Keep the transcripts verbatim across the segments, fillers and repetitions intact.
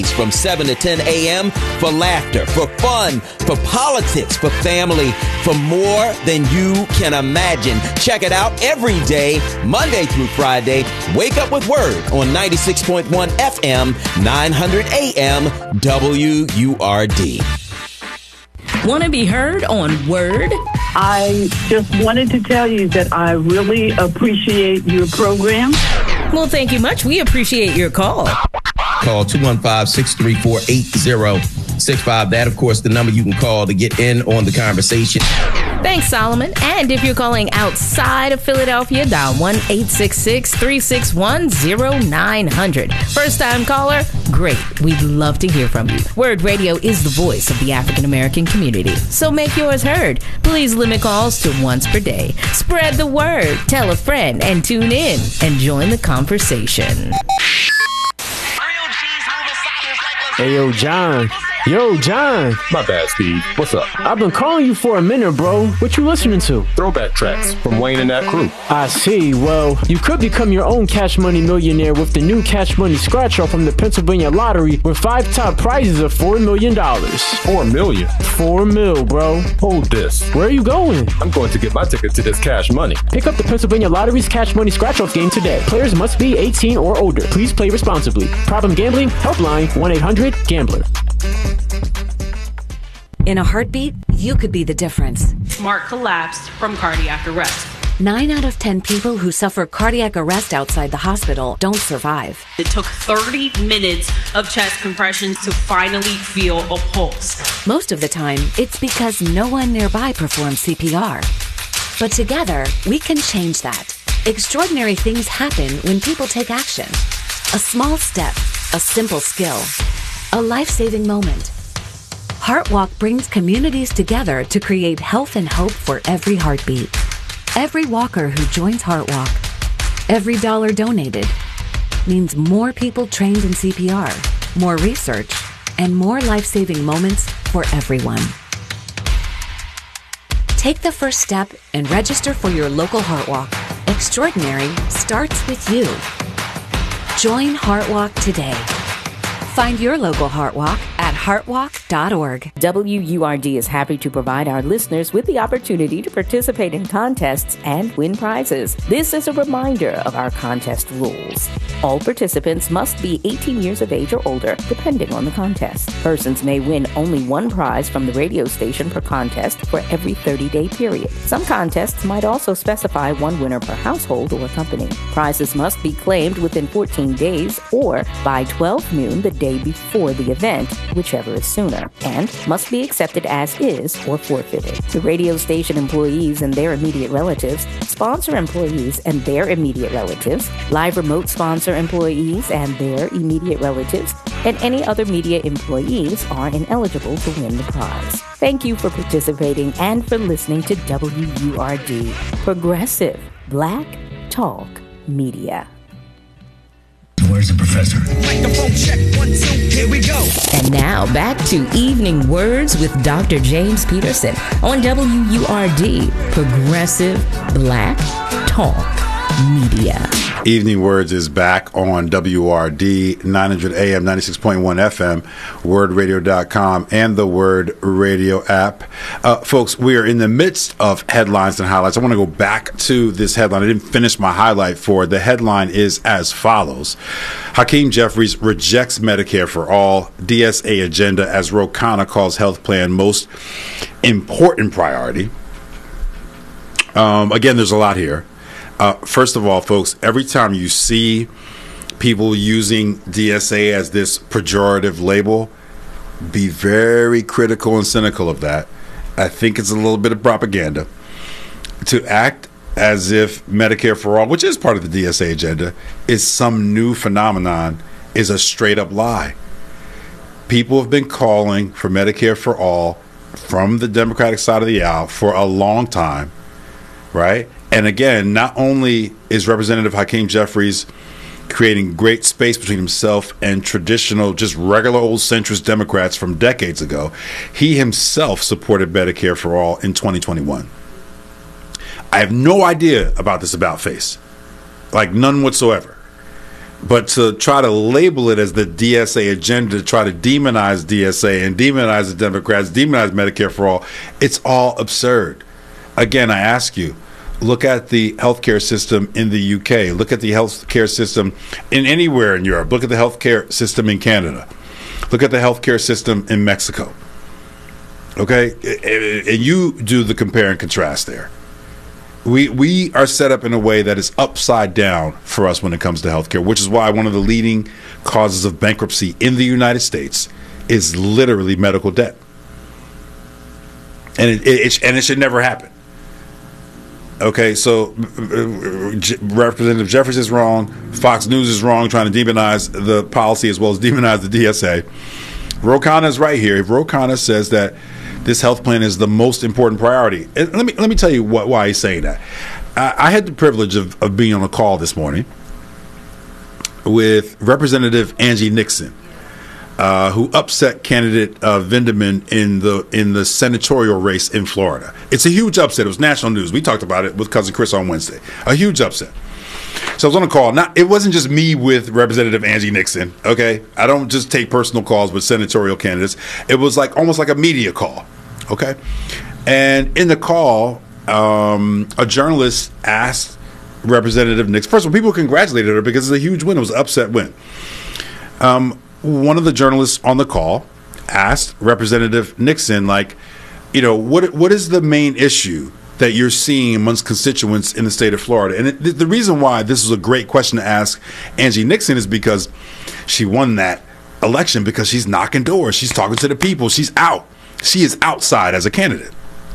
From seven to ten a.m. for laughter, for fun, for politics, for family, for more than you can imagine. Check it out every day, Monday through Friday. Wake up with Word on ninety-six point one F M, nine hundred A M, W U R D. Want to be heard on Word? I just wanted to tell you that I really appreciate your program. Well, thank you much. We appreciate your call. Call two one five, six three four, eight zero six five. That, of course, the number you can call to get in on the conversation. Thanks, Solomon. And if you're calling outside of Philadelphia, dial one eight six six, three six one, zero nine zero zero. First-time caller? Great. We'd love to hear from you. Word Radio is the voice of the African-American community. So make yours heard. Please limit calls to once per day. Spread the word. Tell a friend and tune in and join the conversation. Hey, yo, John. Yo, John. My bad, Steve. What's up? I've been calling you for a minute, bro. What you listening to? Throwback tracks from Wayne and that crew. I see. Well, you could become your own Cash Money millionaire with the new Cash Money Scratch Off from the Pennsylvania Lottery with five top prizes of four million dollars. Four million? Four mil, bro. Hold this. Where are you going? I'm going to get my ticket to this Cash Money. Pick up the Pennsylvania Lottery's Cash Money Scratch Off game today. Players must be eighteen or older. Please play responsibly. Problem gambling? Helpline one eight hundred gambler. In a heartbeat, you could be the difference. Mark collapsed from cardiac arrest. Nine out of ten people who suffer cardiac arrest outside the hospital don't survive. It took thirty minutes of chest compressions to finally feel a pulse. Most of the time, it's because no one nearby performs C P R. But together, we can change that. Extraordinary things happen when people take action. A small step, a simple skill, a life-saving moment. HeartWalk brings communities together to create health and hope for every heartbeat. Every walker who joins HeartWalk, every dollar donated, means more people trained in C P R, more research, and more life-saving moments for everyone. Take the first step and register for your local HeartWalk. Extraordinary starts with you. Join HeartWalk today. Find your local HeartWalk at heartwalk dot org. W U R D is happy to provide our listeners with the opportunity to participate in contests and win prizes. This is a reminder of our contest rules. All participants must be eighteen years of age or older, depending on the contest. Persons may win only one prize from the radio station per contest for every thirty-day period. Some contests might also specify one winner per household or company. Prizes must be claimed within fourteen days or by twelve noon the day before the event, whichever is sooner, and must be accepted as is or forfeited. The radio station employees and their immediate relatives, sponsor employees and their immediate relatives, live remote sponsor employees and their immediate relatives, and any other media employees are ineligible to win the prize. Thank you for participating and for listening to W U R D, Progressive Black Talk Media. Where's the professor? Microphone check, one, two, here we go. And now back to Evening Words with Doctor James Peterson on W U R D, Progressive Black Talk Media. Evening Words is back on W R D, nine hundred A M, ninety-six point one F M, word radio dot com, and the Word Radio app. Uh, folks, we are in the midst of headlines and highlights. I want to go back to this headline. I didn't finish my highlight for it. The headline is as follows. Hakeem Jeffries rejects Medicare for all, D S A agenda as Ro Khanna calls health plan most important priority. Um, again, there's a lot here. Uh, first of all, folks, every time you see people using D S A as this pejorative label, be very critical and cynical of that. I think it's a little bit of propaganda to act as if Medicare for all, which is part of the D S A agenda, is some new phenomenon, is a straight up lie. People have been calling for Medicare for all from the Democratic side of the aisle for a long time, right? And again, not only is Representative Hakeem Jeffries creating great space between himself and traditional, just regular old centrist Democrats from decades ago, he himself supported Medicare for all in twenty twenty-one. I have no idea about this about face, like none whatsoever. But to try to label it as the D S A agenda, to try to demonize D S A and demonize the Democrats, demonize Medicare for all, it's all absurd. Again, I ask you, look at the healthcare system in the U K. Look at the healthcare system in anywhere in Europe. Look at the healthcare system in Canada. Look at the healthcare system in Mexico. Okay? And you do the compare and contrast there. We we are set up in a way that is upside down for us when it comes to healthcare, which is why one of the leading causes of bankruptcy in the United States is literally medical debt. And it, it, and it should never happen. Okay, so Representative Jeffries is wrong. Fox News is wrong, trying to demonize the policy as well as demonize the D S A. Ro Khanna is right here. If Ro Khanna says that this health plan is the most important priority, and let me let me tell you what, why he's saying that. I, I had the privilege of, of being on a call this morning with Representative Angie Nixon, uh, who upset candidate uh, Vindeman in the in the senatorial race in Florida. It's a huge upset. It was national news. We talked about it with Cousin Chris on Wednesday. A huge upset. So I was on a call. Not, it wasn't just me with Representative Angie Nixon, okay? I don't just take personal calls with senatorial candidates. It was like almost like a media call, okay? And in the call, um, a journalist asked Representative Nixon, first of all, people congratulated her because it's a huge win. It was an upset win. Um, one of the journalists on the call asked Representative Nixon, like, you know, what what is the main issue that you're seeing amongst constituents in the state of Florida? And it, the reason why this is a great question to ask Angie Nixon is because she won that election because she's knocking doors. She's talking to the people. She's out. She is outside as a candidate.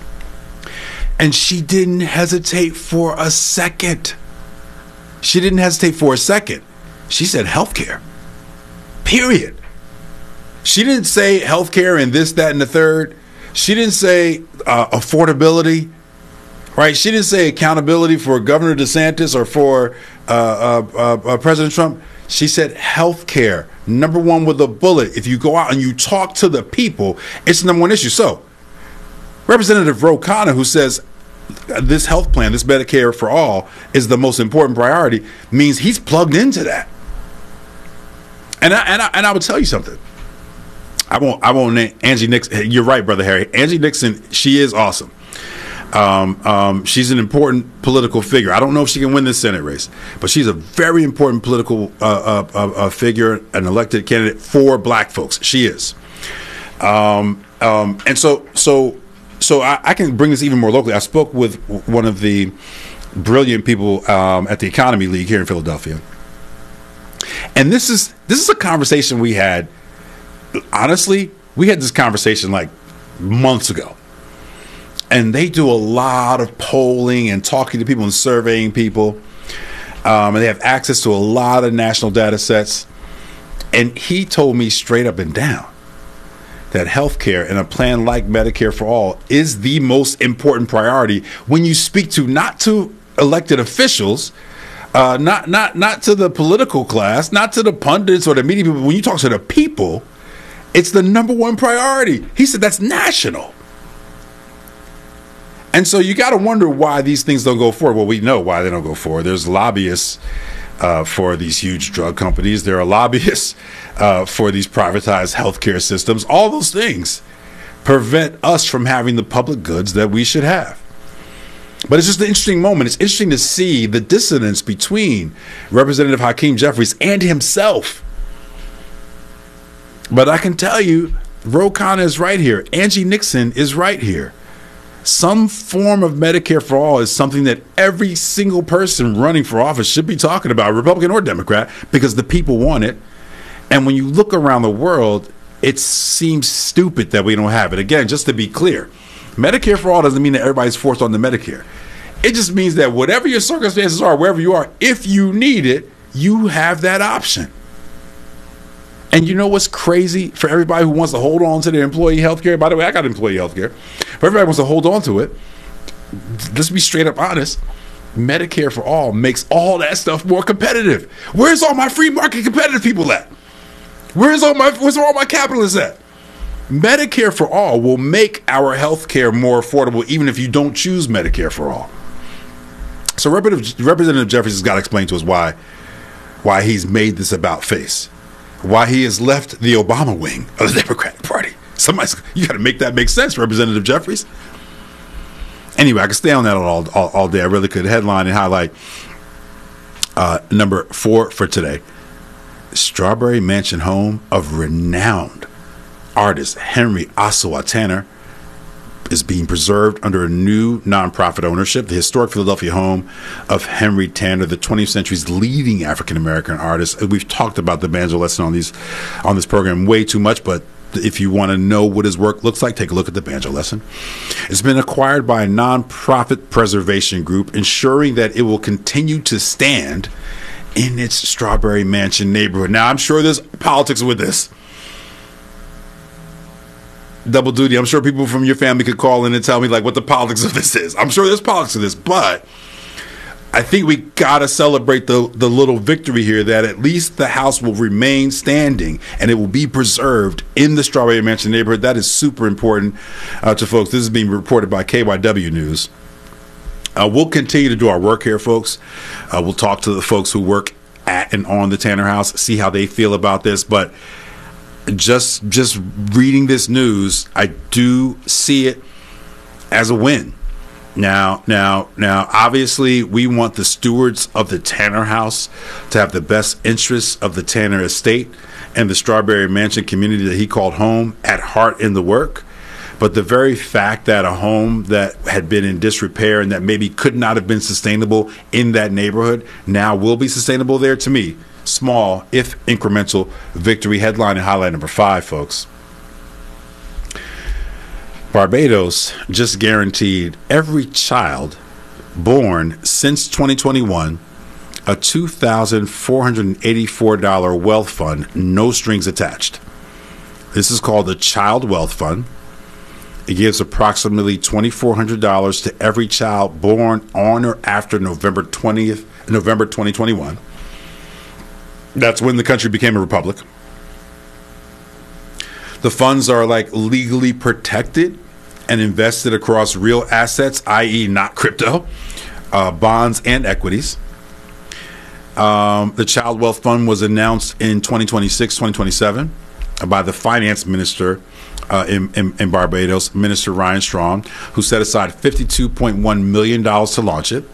And she didn't hesitate for a second. She didn't hesitate for a second. She said healthcare. Period. She didn't say healthcare and this, that, and the third. She didn't say uh, affordability. Right, she didn't say accountability for Governor DeSantis or for uh, uh, uh, President Trump. She said health care, number one with a bullet. If you go out and you talk to the people, it's the number one issue. So, Representative Ro Khanna, who says this health plan, this Medicare for all, is the most important priority, means he's plugged into that. And I, and I, and I would tell you something. I won't. I won't name Angie Nixon. You're right, Brother Harry. Angie Nixon, she is awesome. Um, um, she's an important political figure. I don't know if she can win this Senate race, but she's a very important political uh, uh, uh, figure, an elected candidate for black folks. She is. Um, um, and so, so, so I, I can bring this even more locally. I spoke with one of the brilliant people um, at the Economy League here in Philadelphia, and this is this is a conversation we had. Honestly, we had this conversation like months ago. And they do a lot of polling and talking to people and surveying people. Um, and they have access to a lot of national data sets. And he told me straight up and down that healthcare and a plan like Medicare for all is the most important priority when you speak to not to elected officials, uh, not not not to the political class, not to the pundits or the media people. When you talk to the people, it's the number one priority. He said that's national. And so you got to wonder why these things don't go forward. Well, we know why they don't go forward. There's lobbyists uh, for these huge drug companies. There are lobbyists uh, for these privatized healthcare systems. All those things prevent us from having the public goods that we should have. But it's just an interesting moment. It's interesting to see the dissonance between Representative Hakeem Jeffries and himself. But I can tell you, Ro Khanna is right here. Angie Nixon is right here. Some form of Medicare for all is something that every single person running for office should be talking about, Republican or Democrat, because the people want it. And when you look around the world, it seems stupid that we don't have it. Again, just to be clear, Medicare for all doesn't mean that everybody's forced onto Medicare. It just means that whatever your circumstances are, wherever you are, if you need it, you have that option. And you know what's crazy for everybody who wants to hold on to their employee health care? By the way, I got employee health care. But everybody wants to hold on to it. Let's be straight up honest. Medicare for all makes all that stuff more competitive. Where's all my free market competitive people at? Where's all my where's all my capitalists at? Medicare for all will make our health care more affordable even if you don't choose Medicare for all. So Representative, Representative Jeffries has got to explain to us why why he's made this about face, why he has left the Obama wing of the Democratic Party. Somebody's, you got to make that make sense, Representative Jeffries. Anyway, I could stay on that all, all, all day. I really could. Headline and highlight uh, number four for today. Strawberry Mansion home of renowned artist Henry Ossawa Tanner is being preserved under a new nonprofit ownership. The historic Philadelphia home of Henry Tanner, the twentieth century's leading African-American artist. We've talked about the banjo lesson on these on this program way too much, but if you want to know what his work looks like, take a look at the banjo lesson. It's been acquired by a nonprofit preservation group, ensuring that it will continue to stand in its Strawberry Mansion neighborhood. Now, I'm sure there's politics with this. Double duty. I'm sure people from your family could call in and tell me like what the politics of this is. I'm sure there's politics of this, but I think we gotta celebrate the the little victory here that at least the house will remain standing and it will be preserved in the Strawberry Mansion neighborhood. That is super important uh, to folks. This is being reported by K Y W News. Uh, we'll continue to do our work here, folks. Uh, we'll talk to the folks who work at and on the Tanner House, see how they feel about this. But just just reading this news, I do see it as a win. Now, now, now, obviously, we want the stewards of the Tanner House to have the best interests of the Tanner estate and the Strawberry Mansion community that he called home at heart in the work. But the very fact that a home that had been in disrepair and that maybe could not have been sustainable in that neighborhood now will be sustainable there, to me, small, if incremental, victory. Headline and highlight number five, folks. Barbados just guaranteed every child born since twenty twenty-one a two thousand four hundred eighty-four dollars wealth fund, no strings attached. This is called the Child Wealth Fund. It gives approximately two thousand four hundred dollars to every child born on or after November twentieth, November twenty twenty-one. That's when the country became a republic. The funds are like legally protected and invested across real assets, that is not crypto, uh, bonds and equities. Um, the Child Wealth Fund was announced in twenty twenty-six, twenty twenty-seven by the finance minister uh, in, in, in Barbados, Minister Ryan Strong, who set aside fifty-two point one million dollars to launch it.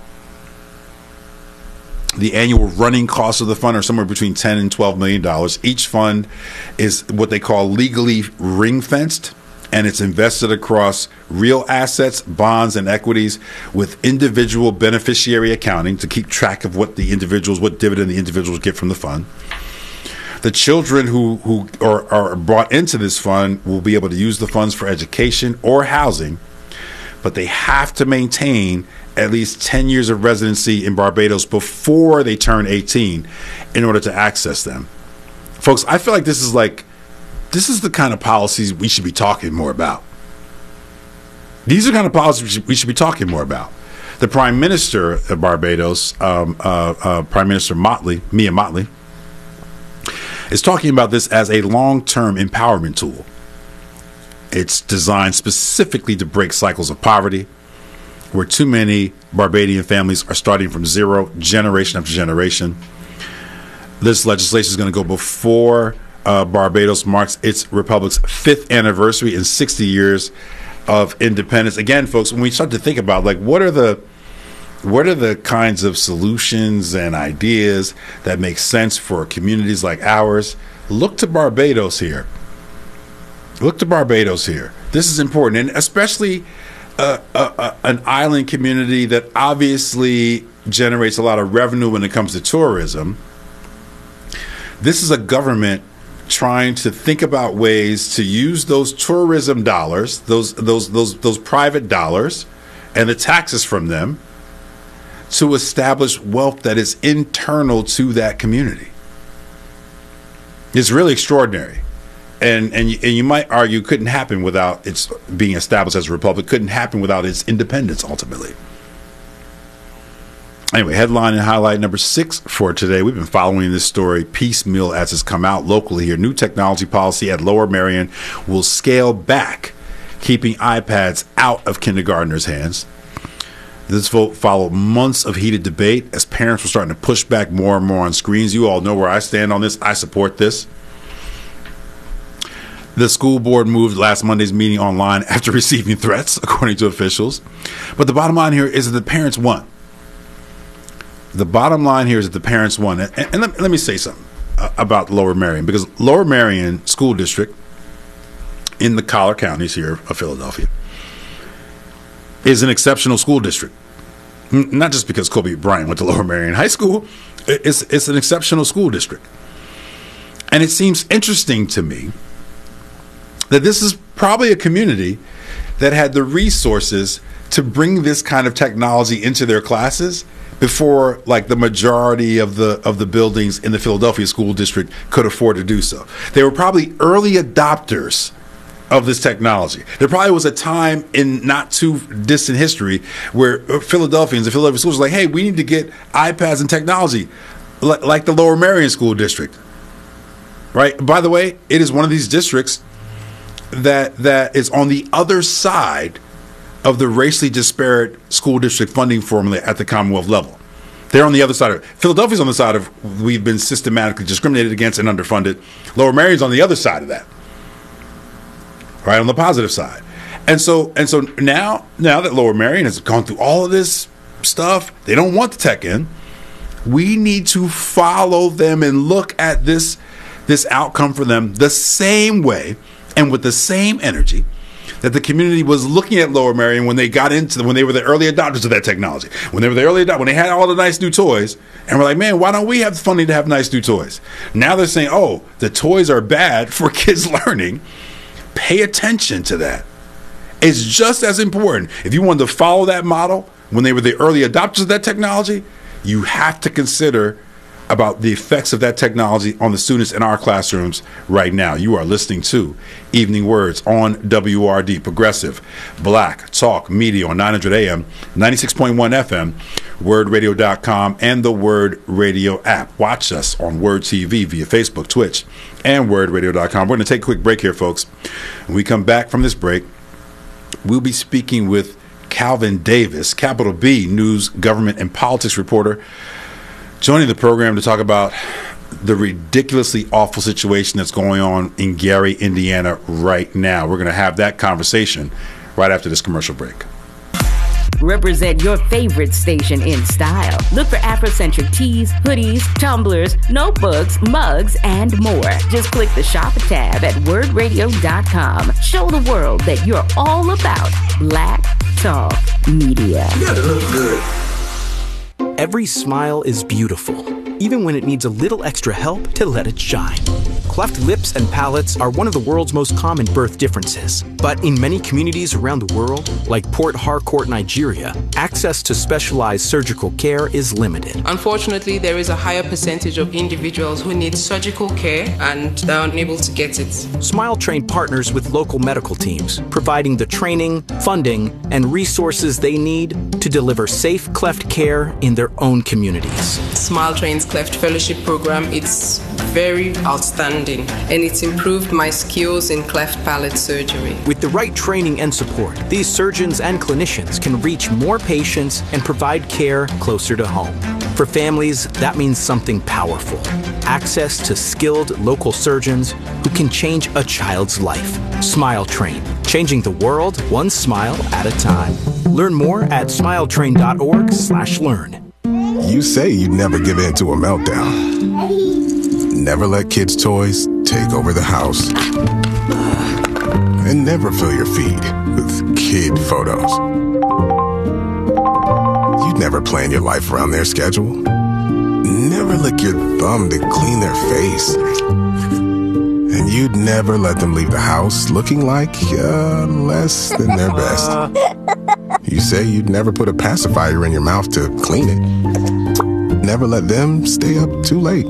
The annual running costs of the fund are somewhere between ten and twelve million dollars. Each fund is what they call legally ring-fenced, and it's invested across real assets, bonds, and equities with individual beneficiary accounting to keep track of what the individuals, what dividend the individuals get from the fund. The children who, who are, are brought into this fund will be able to use the funds for education or housing, but they have to maintain at least ten years of residency in Barbados before they turn eighteen in order to access them. Folks, I feel like this is like, this is the kind of policies we should be talking more about. These are the kind of policies we should, we should be talking more about. The Prime Minister of Barbados, um, uh, uh, Prime Minister Motley, Mia Motley, is talking about this as a long-term empowerment tool. It's designed specifically to break cycles of poverty, where too many Barbadian families are starting from zero, generation after generation. This legislation is going to go before uh, Barbados marks its republic's fifth anniversary in sixty years of independence. Again, folks, when we start to think about like what are the what are the kinds of solutions and ideas that make sense for communities like ours, look to Barbados here. Look to Barbados here. This is important, and especially Uh, uh, uh, an island community that obviously generates a lot of revenue when it comes to tourism. This is a government trying to think about ways to use those tourism dollars, those those those those private dollars, and the taxes from them to establish wealth that is internal to that community. It's really extraordinary. And and you, and you might argue couldn't happen without its being established as a republic, couldn't happen without its independence ultimately. Anyway, headline and highlight number six for today. We've been following this story piecemeal as it's come out locally here. New technology policy at Lower Merion will scale back, keeping iPads out of kindergartners' hands. This vote followed months of heated debate as parents were starting to push back more and more on screens. You all know where I stand on this. I support this. The school board moved last Monday's meeting online after receiving threats, according to officials. But the bottom line here is that the parents won. The bottom line here is that the parents won. And, and let, let me say something about Lower Merion, because Lower Merion School District in the Collar Counties here of Philadelphia is an exceptional school district. Not just because Kobe Bryant went to Lower Merion High School. It's, it's an exceptional school district. And it seems interesting to me that this is probably a community that had the resources to bring this kind of technology into their classes before, like, the majority of the of the buildings in the Philadelphia school district could afford to do so. They were probably early adopters of this technology. There probably was a time in not too distant history where Philadelphians, the Philadelphia schools were like, hey, we need to get iPads and technology like, like the Lower Merion School District. Right? By the way, it is one of these districts that that is on the other side of the racially disparate school district funding formula at the Commonwealth level. They're on the other side of it. Philadelphia's on the side of we've been systematically discriminated against and underfunded. Lower Merion's on the other side of that. Right, on the positive side. And so and so now now that Lower Merion has gone through all of this stuff, they don't want the tech in. We need to follow them and look at this this outcome for them the same way and with the same energy that the community was looking at Lower Merion when they got into the, when they were the early adopters of that technology, when they were the early adopters, when they had all the nice new toys, and we're like, man, why don't we have the funding to have nice new toys? Now they're saying, oh, the toys are bad for kids learning. Pay attention to that. It's just as important. If you wanted to follow that model when they were the early adopters of that technology, you have to consider about the effects of that technology on the students in our classrooms right now. You are listening to Evening Words on W R D, Progressive Black Talk Media on nine hundred A M, ninety-six point one F M, word radio dot com, and the Word Radio app. Watch us on Word T V via Facebook, Twitch, and word radio dot com. We're going to take a quick break here, folks. When we come back from this break, we'll be speaking with Calvin Davis, Capital B News government and politics reporter, joining the program to talk about the ridiculously awful situation that's going on in Gary, Indiana right now. We're going to have that conversation right after this commercial break. Represent your favorite station in style. Look for Afrocentric tees, hoodies, tumblers, notebooks, mugs, and more. Just click the shop tab at word radio dot com. Show the world that you're all about Black Talk Media. You gotta look good. Every smile is beautiful, even when it needs a little extra help to let it shine. Cleft lips and palates are one of the world's most common birth differences. But in many communities around the world, like Port Harcourt, Nigeria, access to specialized surgical care is limited. Unfortunately, there is a higher percentage of individuals who need surgical care and they're unable to get it. Smile Train partners with local medical teams, providing the training, funding, and resources they need to deliver safe cleft care in their own communities. Smile Train's Cleft Fellowship Program, it's very outstanding, and it's improved my skills in cleft palate surgery. With the right training and support, these surgeons and clinicians can reach more patients and provide care closer to home. For families, that means something powerful. Access to skilled local surgeons who can change a child's life. Smile Train, changing the world one smile at a time. Learn more at smile train dot org slash learn. You say you'd never give in to a meltdown. Never let kids' toys take over the house. And never fill your feed with kid photos. You'd never plan your life around their schedule. Never lick your thumb to clean their face. And you'd never let them leave the house looking like uh, less than their best. You say you'd never put a pacifier in your mouth to clean it. Never let them stay up too late.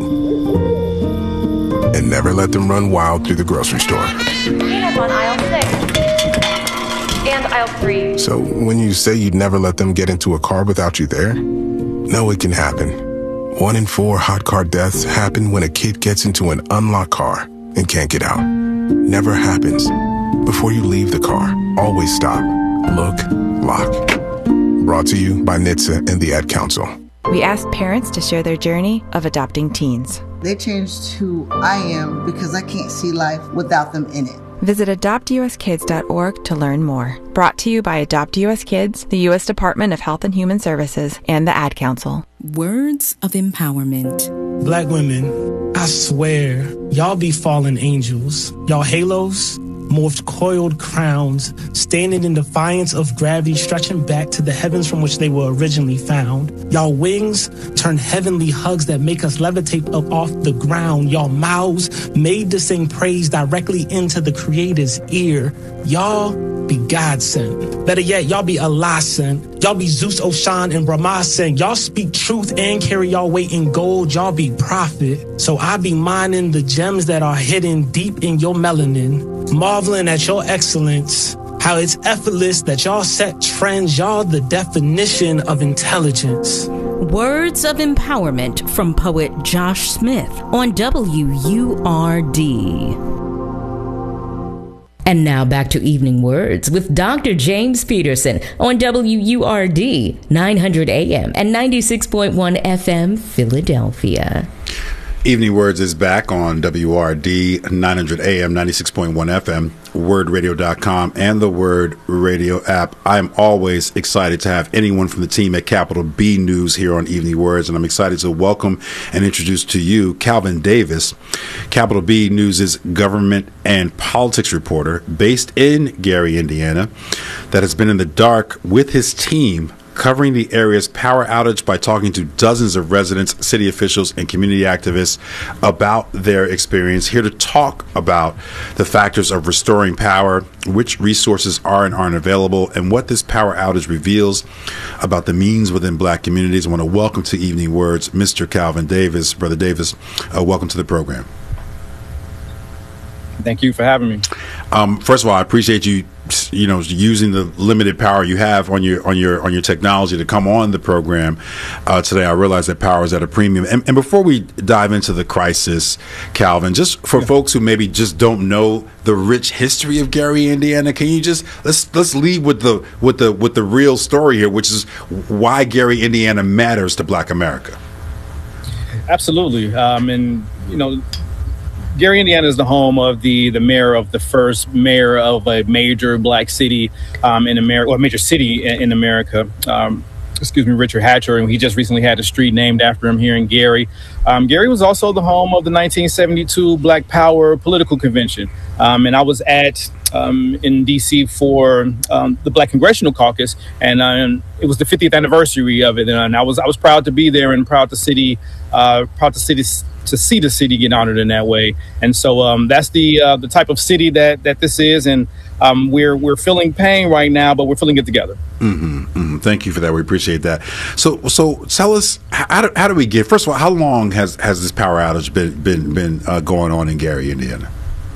And never let them run wild through the grocery store. Peanuts on aisle six. And aisle three. So when you say you'd never let them get into a car without you there, no, it can happen. One in four hot car deaths happen when a kid gets into an unlocked car and can't get out. Never happens. Before you leave the car, always stop, look, lock. Brought to you by N H T S A and the Ad Council. We asked parents to share their journey of adopting teens. They changed who I am because I can't see life without them in it. Visit adopt u s kids dot org to learn more. Brought to you by Adopt U S Kids, the U S Department of Health and Human Services, and the Ad Council. Words of empowerment. Black women, I swear, y'all be fallen angels. Y'all halos, morphed coiled crowns, standing in defiance of gravity, stretching back to the heavens from which they were originally found. Y'all wings turn heavenly hugs that make us levitate up off the ground. Y'all mouths made to sing praise directly into the Creator's ear. Y'all be God sent. Better yet, y'all be Allah sent. Y'all be Zeus, Oshan, and Brahma sent. Y'all speak truth and carry y'all weight in gold. Y'all be prophet. So I be mining the gems that are hidden deep in your melanin, marveling at your excellence, how it's effortless that y'all set trends. Y'all the definition of intelligence. Words of empowerment from poet Josh Smith on W U R D. And now back to Evening Words with Doctor James Peterson on W U R D, nine hundred A M and ninety-six point one F M, Philadelphia. Evening Words is back on W R D, nine hundred A M, ninety-six point one F M, word radio dot com, and the Word Radio app. I am always excited to have anyone from the team at Capital B News here on Evening Words, and I'm excited to welcome and introduce to you Calvin Davis, Capital B News' government and politics reporter based in Gary, Indiana, that has been in the dark with his team covering the area's power outage by talking to dozens of residents, city officials, and community activists about their experience. Here to talk about the factors of restoring power, which resources are and aren't available, and what this power outage reveals about the means within Black communities. I want to welcome to Evening Words Mister Calvin Davis. Brother Davis, uh, welcome to the program. Thank you for having me. Um, first of all, I appreciate you, you know, using the limited power you have on your on your on your technology to come on the program uh, today. I realize that power is at a premium. And, and before we dive into the crisis, Calvin, just for yeah. folks who maybe just don't know the rich history of Gary, Indiana, can you just let's let's lead with the with the with the real story here, which is why Gary, Indiana matters to Black America. Absolutely, um, and you know. Gary, Indiana is the home of the the mayor of the first mayor of a major Black city um, in America, or a major city in, in America. Um, excuse me, Richard Hatcher, and he just recently had a street named after him here in Gary. Um, Gary was also the home of the nineteen seventy-two Black Power political convention, um, and I was at um, in D C for um, the Black Congressional Caucus, and uh, it was the fiftieth anniversary of it, and I was I was proud to be there and proud to city uh, proud to city. to see the city get honored in that way. And so um, that's the uh, the type of city that that this is. And um, we're we're feeling pain right now, but we're feeling it together. Mm-hmm, mm-hmm. Thank you for that. We appreciate that. So so tell us, how do, how do we get, first of all, how long has, has this power outage been, been, been uh, going on in Gary, Indiana?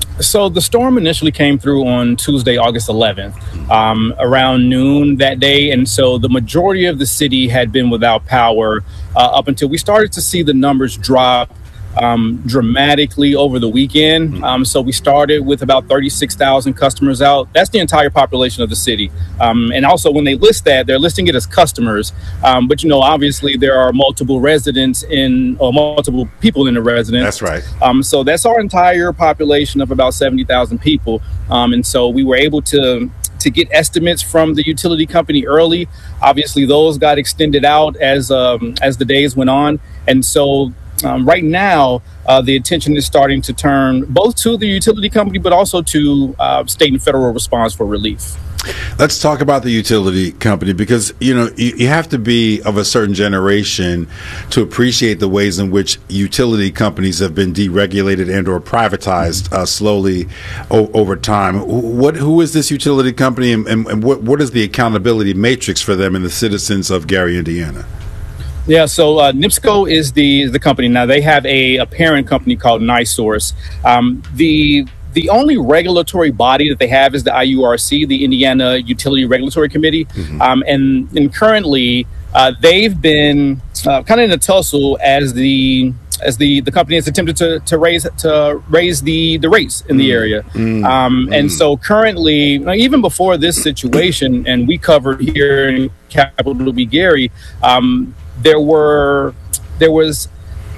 So the storm initially came through on Tuesday, August eleventh, um, around noon that day. And so the majority of the city had been without power uh, up until we started to see the numbers drop Um, dramatically over the weekend. Um, so we started with about thirty-six thousand customers out. That's the entire population of the city. Um, and also when they list that, they're listing it as customers. Um, but, you know, obviously there are multiple residents in, or multiple people in the residence. That's right. Um, so that's our entire population of about seventy thousand people. Um, and so we were able to to get estimates from the utility company early. Obviously those got extended out as um, as the days went on. And so Um, right now, uh, the attention is starting to turn both to the utility company, but also to uh, state and federal response for relief. Let's talk about the utility company, because, you know, you, you have to be of a certain generation to appreciate the ways in which utility companies have been deregulated and or privatized uh, slowly o- over time. What, who is this utility company, and, and, and what, what is the accountability matrix for them and the citizens of Gary, Indiana? Yeah, so uh, NIPSCO is the the company. Now, they have a, a parent company called NiSource. Um, the the only regulatory body that they have is the I U R C, the Indiana Utility Regulatory Committee. Mm-hmm. Um, and, and currently, uh, they've been uh, kind of in a tussle as the as the, the company has attempted to to raise to raise the the rates in the area. Mm. Um, and Mm. so currently, even before this situation, and we covered here in Capital B. Gary, um, there were there was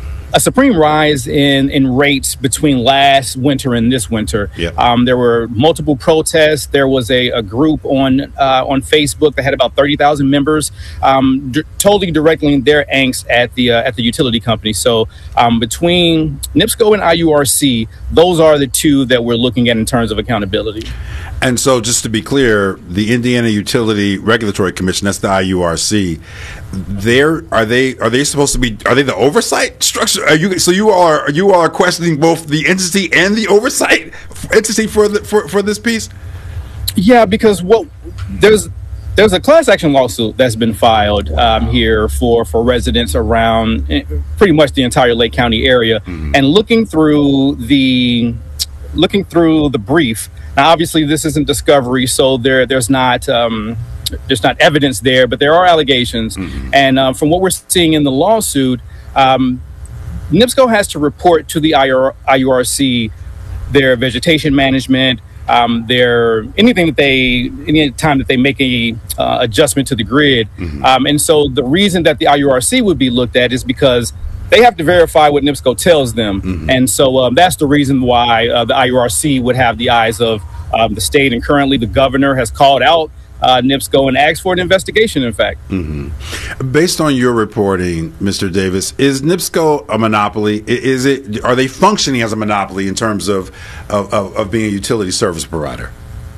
a supreme rise in, in rates between last winter and this winter. Yep. Um, there were multiple protests. There was a, a group on uh, on Facebook that had about thirty thousand members, um, d- totally directing their angst at the uh, at the utility company. So um, between NIPSCO and I U R C, those are the two that we're looking at in terms of accountability. And so, just to be clear, the Indiana Utility Regulatory Commission, that's the I U R C, they're, are they are they supposed to be, are they the oversight structure? Are you, so you are you are questioning both the entity and the oversight entity for the, for, for this piece? Yeah, because what there's there's a class action lawsuit that's been filed um, here for for residents around eh, pretty much the entire Lake County area, mm-hmm. and looking through the looking through the brief. Now, obviously, this isn't discovery, so there there's not um, there's not evidence there, but there are allegations. Mm-hmm. And uh, from what we're seeing in the lawsuit, um, NIPSCO has to report to the I U R C their vegetation management, um, their anything that they any time that they make a uh, adjustment to the grid. Mm-hmm. Um, and so the reason that the I U R C would be looked at is because they have to verify what NIPSCO tells them. Mm-hmm. And so um, that's the reason why uh, the I U R C would have the eyes of um, the state. And currently the governor has called out uh, NIPSCO and asked for an investigation, in fact. Mm-hmm. Based on your reporting, Mister Davis, is NIPSCO a monopoly? Is it? Are they functioning as a monopoly in terms of, of, of, of being a utility service provider?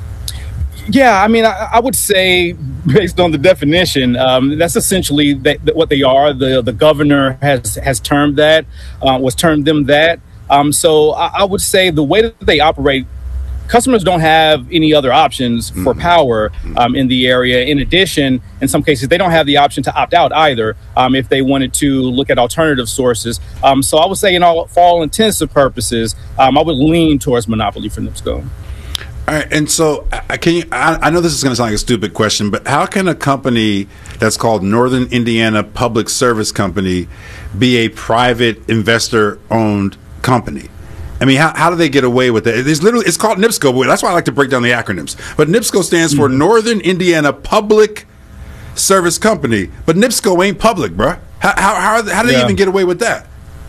Yeah, I mean, I, I would say, based on the definition, um, that's essentially that, that what they are. The the governor has has termed that, uh, was termed them that. Um, so I, I would say the way that they operate, customers don't have any other options for power um, in the area. In addition, in some cases, they don't have the option to opt out either um, if they wanted to look at alternative sources. Um, so I would say, in all, for all intents and purposes, um, I would lean towards monopoly for NIPSCO. All right, and so uh, can you? I, I know this is going to sound like a stupid question, but how can a company that's called Northern Indiana Public Service Company be a private investor-owned company? I mean, how, how do they get away with it? It's literally it's called NIPSCO, but that's why I like to break down the acronyms. But NIPSCO stands for mm-hmm. Northern Indiana Public Service Company, but NIPSCO ain't public, bruh. How how how, how do they yeah. even get away with that?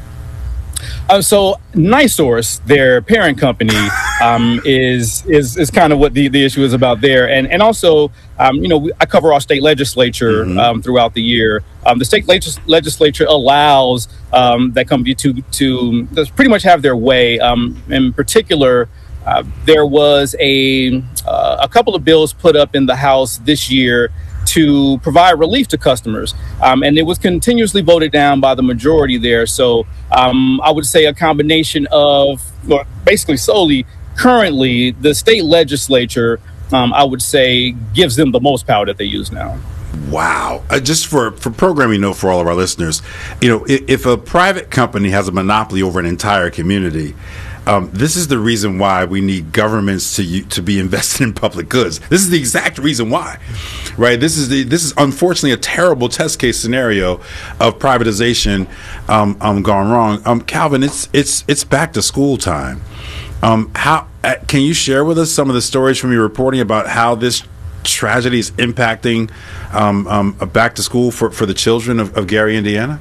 Uh, so NiSource, their parent company, um, is is is kind of what the, the issue is about there, and and also, um, you know, we, I cover our state legislature mm-hmm. um, throughout the year. Um, the state legis- legislature allows um, that company to to pretty much have their way. Um, in particular, uh, there was a uh, a couple of bills put up in the House this year to provide relief to customers. Um, and it was continuously voted down by the majority there. So um, I would say a combination of, well, basically solely currently the state legislature, um, I would say, gives them the most power that they use now. Wow. Uh, just for, for programming note for all of our listeners, you know, if, if a private company has a monopoly over an entire community, Um, this is the reason why we need governments to to be invested in public goods. This is the exact reason why, right? This is the this is unfortunately a terrible test case scenario of privatization um, um, gone wrong. Um, Calvin, it's it's it's back to school time. Um, how uh, can you share with us some of the stories from your reporting about how this tragedy is impacting um, um, a back to school for, for the children of, of Gary, Indiana?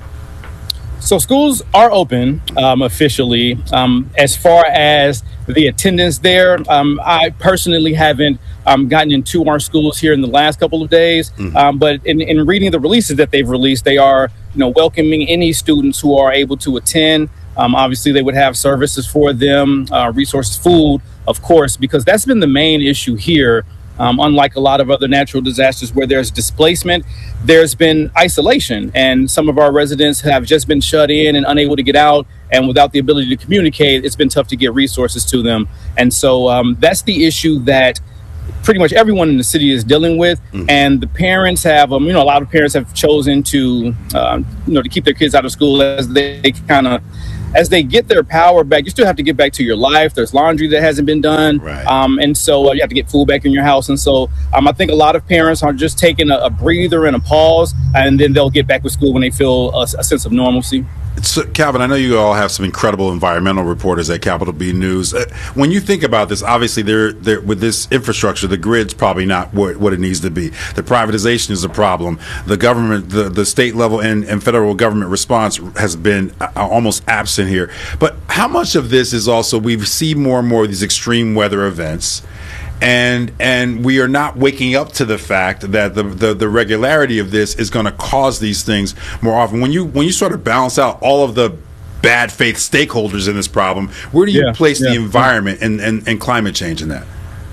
So schools are open um, officially. Um, as far as the attendance there, um, I personally haven't um, gotten into our schools here in the last couple of days. Mm-hmm. Um, but in, in reading the releases that they've released, they are, you know, welcoming any students who are able to attend. Um, obviously, they would have services for them, uh, resources, food, of course, because that's been the main issue here. Um, unlike a lot of other natural disasters where there's displacement, there's been isolation, and some of our residents have just been shut in and unable to get out, and without the ability to communicate, it's been tough to get resources to them. And so um, that's the issue that pretty much everyone in the city is dealing with. Mm-hmm. And the parents have, um, you know, a lot of parents have chosen to, uh, you know, to keep their kids out of school as they kind of, as they get their power back. You still have to get back to your life. There's laundry that hasn't been done. Right. Um, and so uh, you have to get food back in your house. And so um, I think a lot of parents are just taking a, a breather and a pause, and then they'll get back with school when they feel a, a sense of normalcy. So, Calvin, I know you all have some incredible environmental reporters at Capital B News. Uh, when you think about this, obviously, they're, they're, with this infrastructure, the grid's probably not what, what it needs to be. The privatization is a problem. The government, the, the state level and, and federal government response has been uh, almost absent here. But how much of this is also we see more and more of these extreme weather events? And and we are not waking up to the fact that the, the, the regularity of this is going to cause these things more often. When you when you sort of balance out all of the bad faith stakeholders in this problem, where do you yeah, place yeah, the environment yeah. and, and, and climate change in that?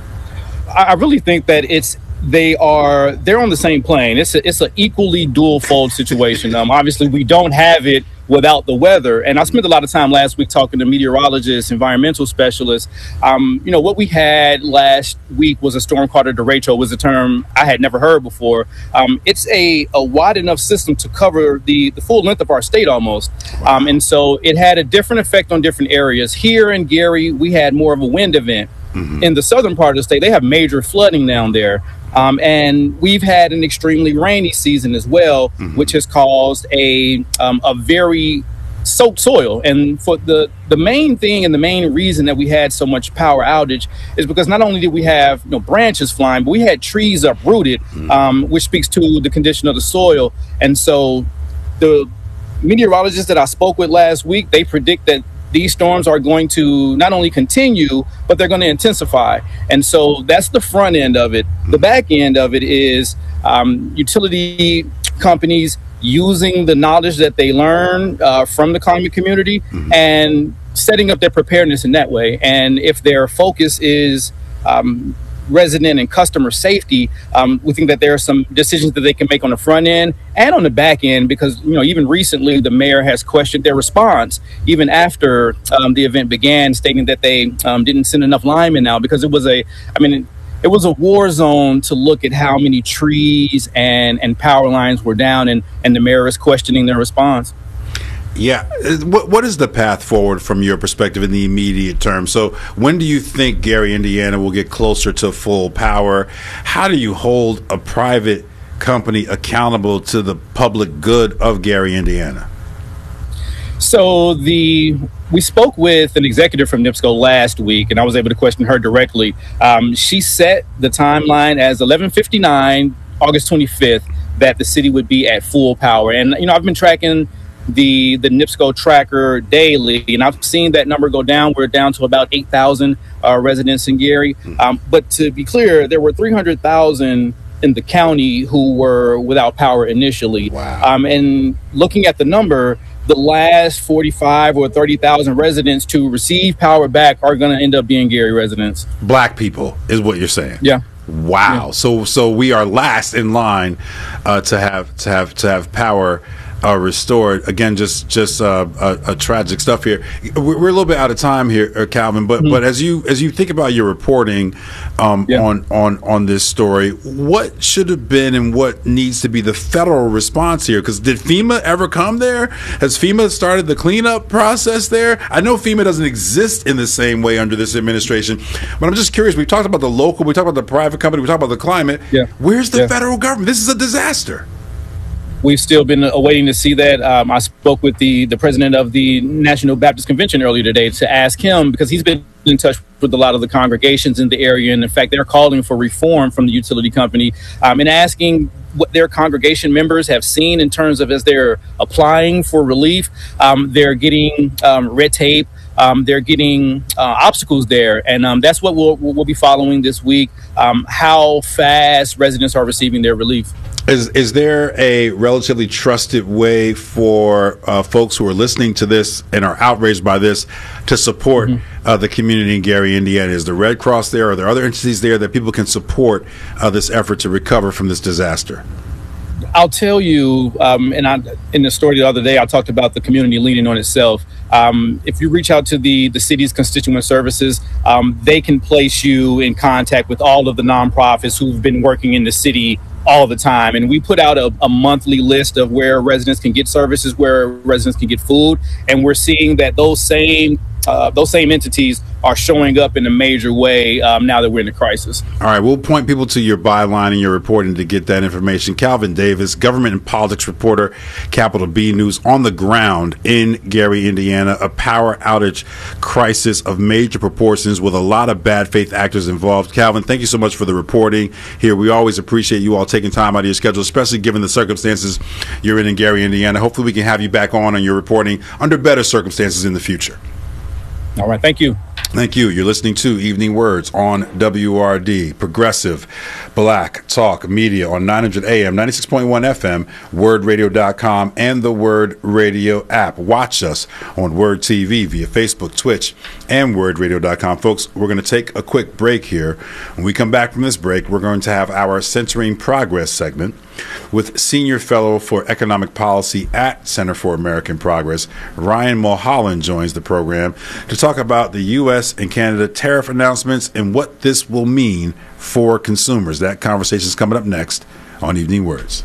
I really think that it's they are they're on the same plane. It's a, it's an equally dual fold situation. Um, obviously, we don't have it without the weather. And I spent a lot of time last week talking to meteorologists, environmental specialists. Um, you know, what we had last week was a storm called a derecho, was a term I had never heard before. Um, it's a, a wide enough system to cover the, the full length of our state almost. Um, and so it had a different effect on different areas. Here in Gary, we had more of a wind event. Mm-hmm. In the southern part of the state, they have major flooding down there. Um, and we've had an extremely rainy season as well, mm-hmm. which has caused a um, a very soaked soil. And for the, the main thing and the main reason that we had so much power outage is because not only did we have you know, branches flying, but we had trees uprooted, mm-hmm. um, which speaks to the condition of the soil. And so the meteorologists that I spoke with last week, they predict that these storms are going to not only continue, but they're going to intensify. And so that's the front end of it. The back end of it is um, utility companies using the knowledge that they learn uh, from the climate community mm-hmm. and setting up their preparedness in that way. And if their focus is um, resident and customer safety, um, we think that there are some decisions that they can make on the front end and on the back end, because, you know, even recently the mayor has questioned their response even after um, the event began, stating that they um, didn't send enough linemen out because it was a, I mean, it was a war zone to look at how many trees and, and power lines were down, and, and the mayor is questioning their response. Yeah. What What is the path forward from your perspective in the immediate term? So when do you think Gary, Indiana will get closer to full power? How do you hold a private company accountable to the public good of Gary, Indiana? So the we spoke with an executive from NIPSCO last week, and I was able to question her directly. Um, she set the timeline as eleven fifty-nine, August twenty-fifth, that the city would be at full power. And, you know, I've been tracking the the NIPSCO tracker daily, and I've seen that number go down. We're down to about eight thousand uh, residents in Gary. Um, but to be clear, there were three hundred thousand in the county who were without power initially. Wow. Um, and looking at the number, the last forty-five or thirty thousand residents to receive power back are going to end up being Gary residents. Black people is what you're saying. Yeah. Wow. Yeah. So so we are last in line uh, to have to have to have power Uh, restored. Again, just just uh, a, a tragic stuff here. We're, we're a little bit out of time here, uh, Calvin. But mm-hmm. but as you as you think about your reporting um, yeah. on on on this story, what should have been and what needs to be the federal response here? Because did FEMA ever come there? Has FEMA started the cleanup process there? I know FEMA doesn't exist in the same way under this administration, but I'm just curious. We talked about the local, we talked about the private company, we talked about the climate. Yeah. Where's the yeah. federal government? This is a disaster. We've still been awaiting to see that. Um, I spoke with the, the president of the National Baptist Convention earlier today to ask him, because he's been in touch with a lot of the congregations in the area. And in fact, they're calling for reform from the utility company um, and asking what their congregation members have seen in terms of as they're applying for relief. Um, they're getting um, red tape. Um, they're getting uh, obstacles there. And um, that's what we'll, we'll be following this week, um, how fast residents are receiving their relief. Is is there a relatively trusted way for uh, folks who are listening to this and are outraged by this to support mm-hmm. uh, the community in Gary, Indiana? Is the Red Cross there? Are there other entities there that people can support uh, this effort to recover from this disaster? I'll tell you, um, and I, in the story the other day, I talked about the community leaning on itself. Um, if you reach out to the, the city's constituent services, um, they can place you in contact with all of the nonprofits who've been working in the city all the time. And we put out a, a monthly list of where residents can get services, where residents can get food. And we're seeing that those same uh, those same entities are showing up in a major way um, now that we're in a crisis. All right, we'll point people to your byline and your reporting to get that information. Calvin Davis, government and politics reporter, Capital B News, on the ground in Gary, Indiana, a power outage crisis of major proportions with a lot of bad faith actors involved. Calvin, thank you so much for the reporting here. We always appreciate you all taking time out of your schedule, especially given the circumstances you're in in Gary, Indiana. Hopefully we can have you back on on your reporting under better circumstances in the future. All right, thank you. Thank you. You're listening to Evening Words on W R D, Progressive Black Talk Media on nine hundred A M, ninety-six point one F M, word radio dot com, and the Word Radio app. Watch us on Word T V via Facebook, Twitch, and word radio dot com. Folks, we're going to take a quick break here. When we come back from this break, we're going to have our Centering Progress segment with Senior Fellow for Economic Policy at Center for American Progress. Ryan Mulholland joins the program to talk about the U S and Canada tariff announcements and what this will mean for consumers. That conversation is coming up next on Evening Words.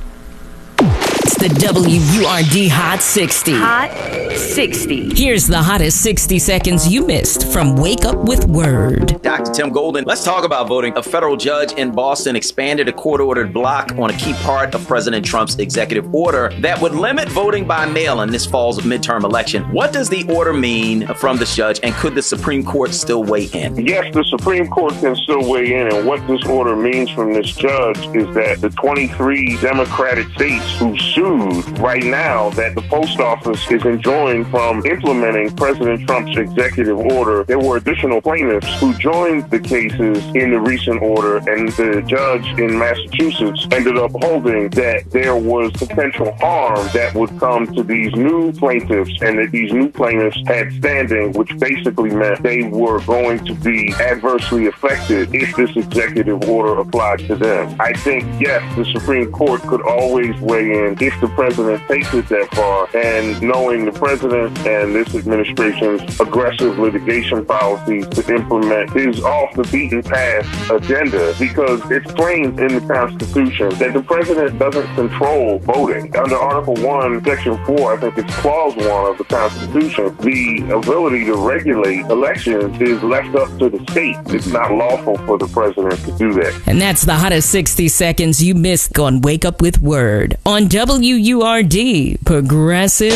It's the W U R D Hot sixty. Hot sixty. Here's the hottest sixty seconds you missed from Wake Up with Word. Doctor Tim Golden, let's talk about voting. A federal judge in Boston expanded a court-ordered block on a key part of President Trump's executive order that would limit voting by mail in this fall's midterm election. What does the order mean from this judge, and could the Supreme Court still weigh in? Yes, the Supreme Court can still weigh in, and what this order means from this judge is that the twenty-three Democratic states who sued right now that the post office is enjoined from implementing President Trump's executive order. There were additional plaintiffs who joined the cases in the recent order, and the judge in Massachusetts ended up holding that there was potential harm that would come to these new plaintiffs, and that these new plaintiffs had standing, which basically meant they were going to be adversely affected if this executive order applied to them. I think, yes, the Supreme Court could always weigh in if the president takes it that far, and knowing the president and this administration's aggressive litigation policies to implement his off-the-beaten-path agenda, because it's claimed in the Constitution that the president doesn't control voting. Under Article one, Section four, I think it's Clause one of the Constitution, the ability to regulate elections is left up to the state. It's not lawful for the president to do that. And that's the hottest sixty seconds you missed on Wake Up with Word on W U R D, Progressive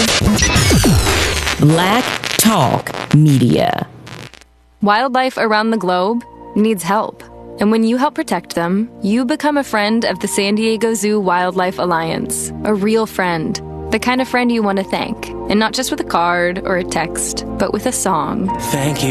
Black Talk Media. Wildlife around the globe needs help. And when you help protect them, you become a friend of the San Diego Zoo Wildlife Alliance. A real friend. The kind of friend you want to thank. And not just with a card or a text, but with a song. Thank you.